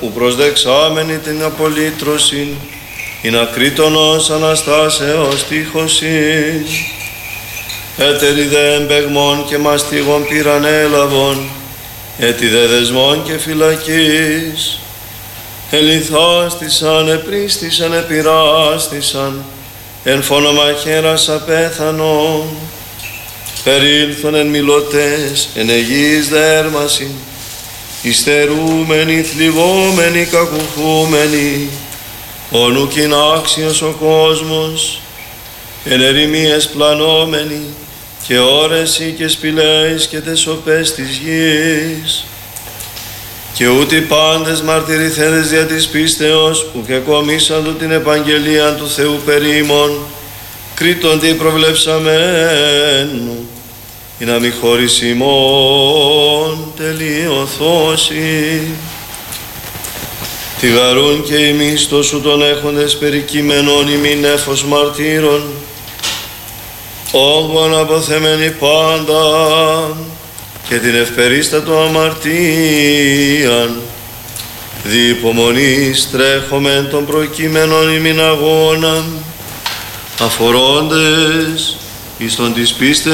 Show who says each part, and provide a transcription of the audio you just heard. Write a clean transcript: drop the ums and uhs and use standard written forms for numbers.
Speaker 1: ου προσδεξάμενη την απολύτρωση, ειν ακρίτωνος Αναστάσεως τείχωσιν. Έτεροι δε εμπεγμών και μαστίγων πήραν έλαβον, έτι δε δεσμών και φυλακής. Ελιθάστησαν, επρίστησαν, επειράστησαν, εν φόνο μαχαίρας απέθανον. Περίλθον εν μιλωτές, εν αιγείς δέρμασιν, υστερούμενοι, θλιβόμενοι, κακουχούμενοι, όνου κοινάξιος ο κόσμος, εν ερημίες πλανόμενοι, και όρεση και σπηλαίης και τες σοπές της γης. Και ούτε οι πάντες μαρτυρηθέντες δια της πίστεως, ουκ εκομίσαντο την επαγγελία του Θεού περίμων, κρίτονται οι προβλεψαμένου, ή να μη χωρίς ημών τελειωθώσει. Τιγαρούν και ημείς τόσου των έχοντες περικείμενον ημί νέφος μαρτύρων, όγκον αποθεμένοι πάντα, και την ευπερίστατο αμαρτίαν, δι' υπομονής τρέχομεν των προκειμένων ημιν αγώναν, αφορώντες εις τον της πίστεως